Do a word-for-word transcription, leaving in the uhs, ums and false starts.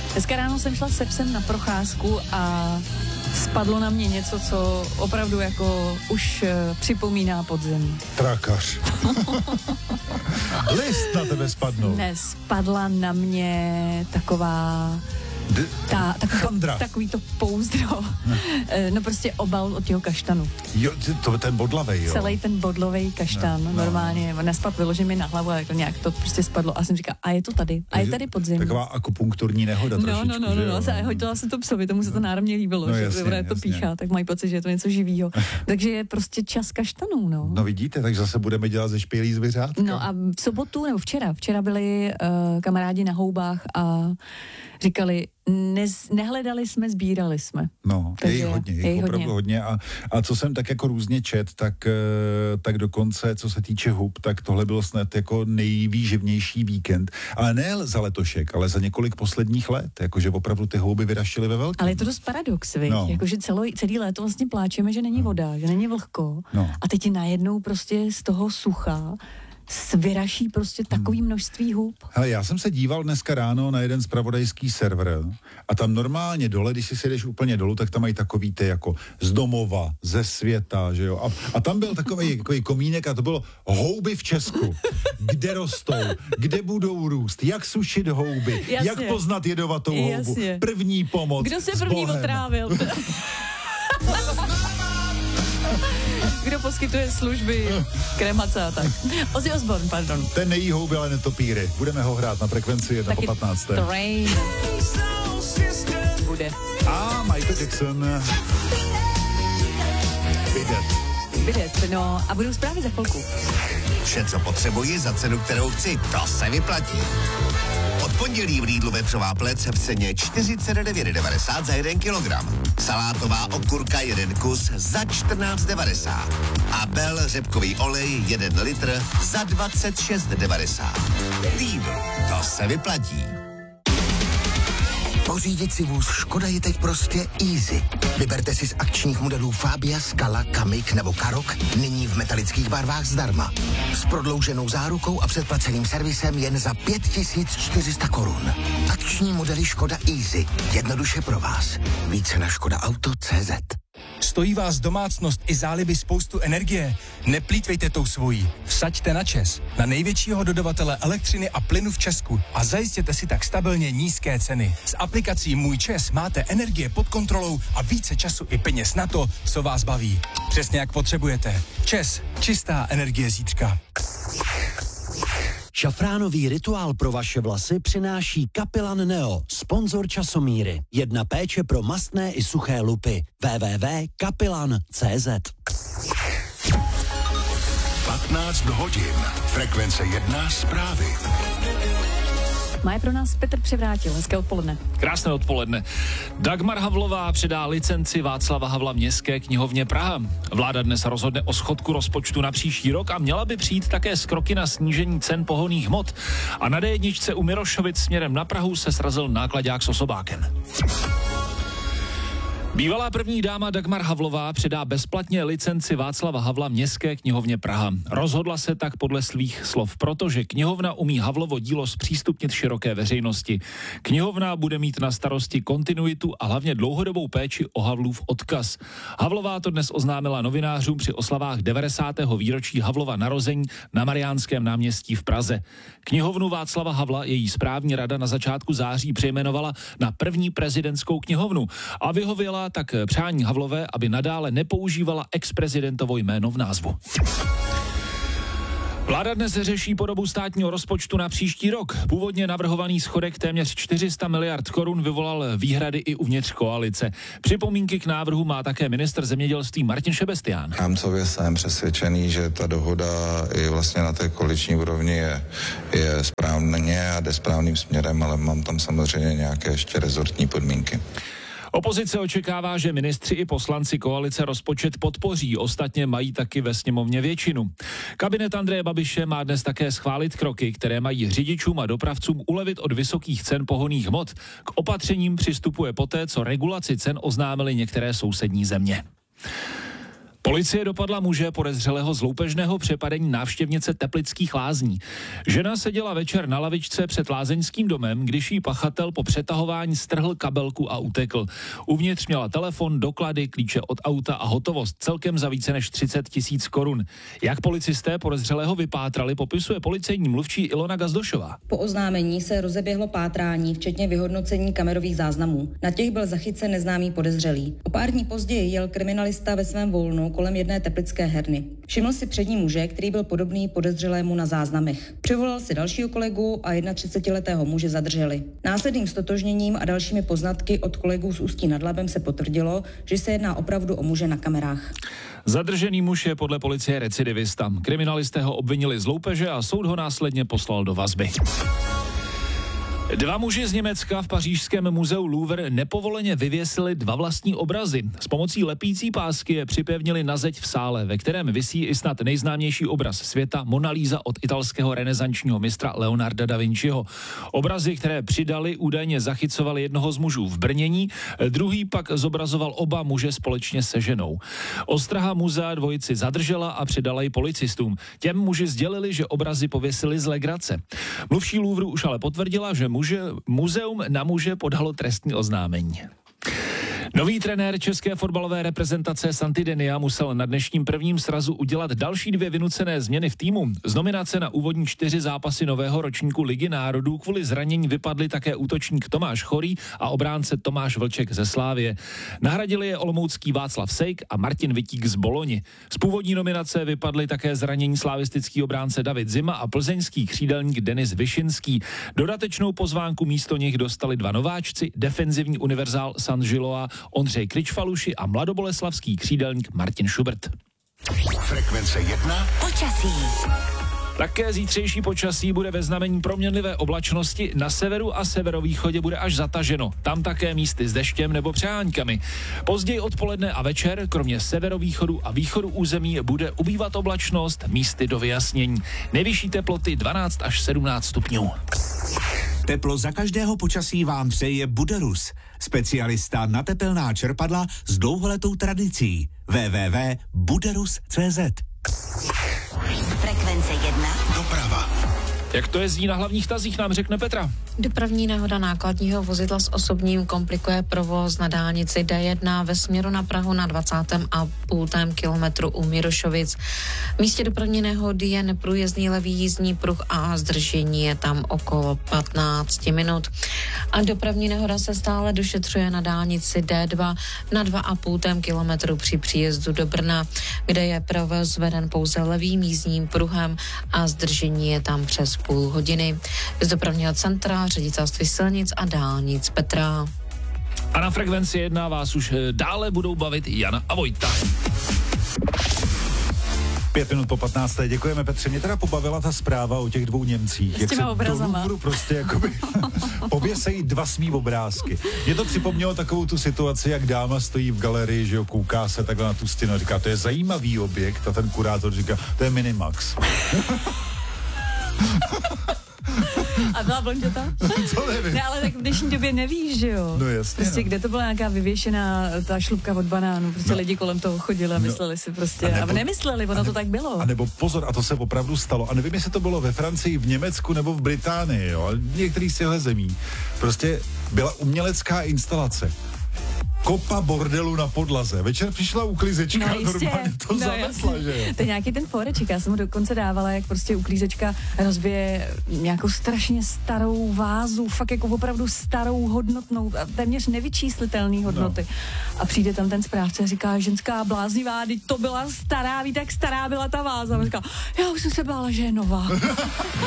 Dneska ráno jsem šla se psem na procházku a spadlo na mě něco, co opravdu jako už uh, připomíná podzim. Trakař. List na tebe spadnul. Ne, spadla na mě taková... D- Ta, takový, Chandra. to, takový to pouzdro. No. no prostě obal od těho kaštanu. Jo, to ten bodlavej, jo. Celý ten bodlovej kaštan, no, no. normálně, nespad vyložil mi na hlavu a jako nějak to prostě spadlo a jsem říkala, a je to tady, a je tady podzim. Taková akupunkturní nehoda no, trošičku, no, no, no, no, no. a hodila se to psovi, tomu se to náramně líbilo, no, že jasně, to, to jasně. píchá, tak mají pocit, že je to něco živýho. Takže je prostě čas kaštanů, no. No vidíte, takže zase budeme dělat ze špělí zvěřátka. No a v sobotu, nebo včera, včera byli uh, kamarádi na houbách a říkali, Nez, nehledali jsme, sbírali jsme. No, je jich hodně, je jich opravdu hodně. A, a co jsem tak jako různě čet, tak, tak dokonce, co se týče hub, tak tohle bylo snad jako nejvýživnější víkend. Ale ne za letošek, ale za několik posledních let. Jakože opravdu ty houby vyraštily ve velkém. Ale je to dost paradox, viď? No. Jakože celý, celý léto vlastně pláčeme, že není voda, že není vlhko. No. A teď najednou prostě z toho sucha vyraší prostě takový množství hub. Hele, já jsem se díval dneska ráno na jeden zpravodajský server a tam normálně dole, když si sedeš úplně dolů, tak tam mají takový ty jako z domova, ze světa, že jo. A, a tam byl takový, takový komínek a to bylo houby v Česku. Kde rostou, kde budou růst, jak sušit houby, Jasně. jak poznat jedovatou houbu, Jasně. První pomoc. Kdo se první otrávil? Kdo poskytuje služby, kremace a tak. Ozzy Osbourne, pardon. Ten nejí houby, ale netopíry. Budeme ho hrát na frekvenci jedna po patnácté. Train. Bude. A Michael Jackson. Vidět. Vidět, no a budou zprávy za chvilku. Vše, co potřebuji za cenu, kterou chci, to se vyplatí. Od pondělí v Lidlu vepřová plec v ceně čtyřicet devět devadesát za jeden kilogram. Salátová okurka jeden kus za čtrnáct devadesát. A Bell řepkový olej jeden litr za dvacet šest devadesát. Lidl, to se vyplatí. Pořídit si vůz Škoda je teď prostě easy. Vyberte si z akčních modelů Fabia, Scala, Kamiq nebo Karoq, nyní v metalických barvách zdarma. S prodlouženou zárukou a předplaceným servisem jen za pět tisíc čtyři sta korun. Akční modely Škoda Easy. Jednoduše pro vás. Více na škoda auto tečka cé zet. Stojí vás domácnost i záliby spoustu energie? Neplýtvejte tou svojí. Vsaďte na ČEZ, na největšího dodavatele elektřiny a plynu v Česku a zajistěte si tak stabilně nízké ceny. S aplikací Můj ČEZ máte energie pod kontrolou a více času i peněz na to, co vás baví. Přesně jak potřebujete. ČEZ, čistá energie zítřka. Šafránový rituál pro vaše vlasy přináší Kapilan Neo, sponzor časomíry. Jedna péče pro mastné i suché lupy. w w w tečka kapilan tečka cé zet. patnáct hodin. Frekvence jedna zprávy. Má je pro nás Petr Převrátil. Hezké odpoledne. Krásné odpoledne. Dagmar Havlová předá licenci Václava Havla Městské knihovně Praha. Vláda dnes rozhodne o schodku rozpočtu na příští rok a měla by přijít také z kroky na snížení cen pohonných hmot. A na dé jedničce u Mirošovic směrem na Prahu se srazil náklaďák s osobákem. Bývalá první dáma Dagmar Havlová předá bezplatně licenci Václava Havla Městské knihovně Praha. Rozhodla se tak podle svých slov, protože knihovna umí Havlovo dílo zpřístupnit široké veřejnosti. Knihovna bude mít na starosti kontinuitu a hlavně dlouhodobou péči o Havlův odkaz. Havlová to dnes oznámila novinářům při oslavách devadesátého výročí Havlova narození na Mariánském náměstí v Praze. Knihovnu Václava Havla její správní rada na začátku září přejmenovala na první prezidentskou knihovnu a vyhověla tak přání Havlové, aby nadále nepoužívala ex-prezidentovo jméno v názvu. Vláda dnes řeší podobu státního rozpočtu na příští rok. Původně navrhovaný schodek téměř čtyři sta miliard korun vyvolal výhrady i uvnitř koalice. Připomínky k návrhu má také ministr zemědělství Martin Šebestián. Rámcově jsem přesvědčený, že ta dohoda i vlastně na té koaliční úrovni je, je správně a jde správným směrem, ale mám tam samozřejmě nějaké ještě rezortní podmínky. Opozice očekává, že ministři i poslanci koalice rozpočet podpoří, ostatně mají taky ve sněmovně většinu. Kabinet Andreje Babiše má dnes také schválit kroky, které mají řidičům a dopravcům ulevit od vysokých cen pohonných hmot. K opatřením přistupuje poté, co regulaci cen oznámily některé sousední země. Policie dopadla muže podezřelého z loupežného přepadení návštěvnice Teplických lázní. Žena seděla večer na lavičce před lázeňským domem, když jí pachatel po přetahování strhl kabelku a utekl. Uvnitř měla telefon, doklady, klíče od auta a hotovost celkem za více než třicet tisíc korun. Jak policisté podezřelého vypátrali, popisuje policejní mluvčí Ilona Gazdošová. Po oznámení se rozeběhlo pátrání, včetně vyhodnocení kamerových záznamů. Na těch byl zachycen neznámý podezřelý. O pár dní později jel kriminalista ve svém volnu kolem jedné teplické herny. Všiml si přední muže, který byl podobný podezřelému na záznamech. Přivolal si dalšího kolegu a třicetiletého muže zadrželi. Následným stotožněním a dalšími poznatky od kolegů z Ústí nad Labem se potvrdilo, že se jedná opravdu o muže na kamerách. Zadržený muž je podle policie recidivista. Kriminalisté ho obvinili z loupeže a soud ho následně poslal do vazby. Dva muži z Německa v pařížském muzeu Louvre nepovoleně vyvěsili dva vlastní obrazy. S pomocí lepící pásky je připevnili na zeď v sále, ve kterém visí i snad nejznámější obraz světa Mona Lisa od italského renesančního mistra Leonarda da Vinciho. Obrazy, které přidali, údajně zachycovali jednoho z mužů v brnění, druhý pak zobrazoval oba muže společně se ženou. Ostraha muzea dvojici zadržela a předala ji policistům. Těm muži sdělili, že obrazy pověsili z legrace. Mluvčí Louvru už ale potvrdila, že Muže, muzeum na muže podalo trestní oznámení. Nový trenér české fotbalové reprezentace Santi Denia musel na dnešním prvním srazu udělat další dvě vynucené změny v týmu. Z nominace na úvodní čtyři zápasy nového ročníku Ligy národů kvůli zranění vypadli také útočník Tomáš Chorý a obránce Tomáš Vlček ze Slávie. Nahradili je olomoucký Václav Sejk a Martin Vitík z Boloni. Z původní nominace vypadli také zranění slavistický obránce David Zima a plzeňský křídelník Denis Vyšinský. Dodatečnou pozvánku místo nich dostali dva nováčci, defenzivní univerzál San Giloa Ondřej Kričfaluši a mladoboleslavský křídelník Martin Schubert. Frekvence jedna. Počasí. Také zítřejší počasí bude ve znamení proměnlivé oblačnosti, na severu a severovýchodě bude až zataženo. Tam také místy s deštěm nebo přeháňkami. Později odpoledne a večer, kromě severovýchodu a východu území, bude ubývat oblačnost, místy do vyjasnění. Nejvyšší teploty dvanáct až sedmnáct stupňů. Teplo za každého počasí vám přeje Buderus, specialista na tepelná čerpadla s dlouholetou tradicí. w w w tečka buderus tečka c z. Frekvence jedna. Doprava. Jak to jezdí na hlavních tazích, nám řekne Petra. Dopravní nehoda nákladního vozidla s osobním komplikuje provoz na dálnici D jedna ve směru na Prahu na dvacátém a půltém kilometru u Mirošovic. V místě dopravní nehody je neprůjezdný levý jízdní pruh a zdržení je tam okolo patnáct minut. A dopravní nehoda se stále došetřuje na dálnici D dva na dvacátém kilometru při příjezdu do Brna, kde je provoz veden pouze levým jízdním pruhem a zdržení je tam přes půl hodiny. Z dopravního centra ředitelství silnic a dálnic Petra. A na Frekvenci jedna vás už dále budou bavit Jana a Vojta. Pět minut po patnácté. Děkujeme, Petře. Mě teda pobavila ta zpráva o těch dvou Němcích. S těma obrazama. Jak se prostě jakoby pověsejí dva svý obrázky. Mě to připomnělo takovou tu situaci, jak dáma stojí v galerii, že jo, kouká se takhle na tu stěnu a říká, to je zajímavý objekt, a ten kurátor říká, to je Minimax. A byla blonděta? To nevím. Ne, ale tak v dnešní době nevíš, že jo? No jasně. Prostě no. kde to byla nějaká vyvěšená ta šlupka od banánu, prostě no. Lidi kolem toho chodili a mysleli no. si prostě, a, nebo, a nemysleli, ono a ne, to tak bylo. A nebo pozor, a to se opravdu stalo, a nevím, jestli to bylo ve Francii, v Německu nebo v Británii, jo, ale některých z těchto zemí. Prostě byla umělecká instalace. Kopa bordelu na podlaze. Večer přišla uklízečka, no, normálně to no, zavezla, že jo. To je nějaký ten foreček, já jsem mu dokonce dávala, jak prostě uklízečka rozbije nějakou strašně starou vázu, fakt jako opravdu starou hodnotnou, téměř nevyčíslitelný hodnoty. No. A přijde tam ten správce a říká, ženská bláznivá, teď to byla stará, víte, jak stará byla ta váza. A říká, já už jsem se bála, že je nová.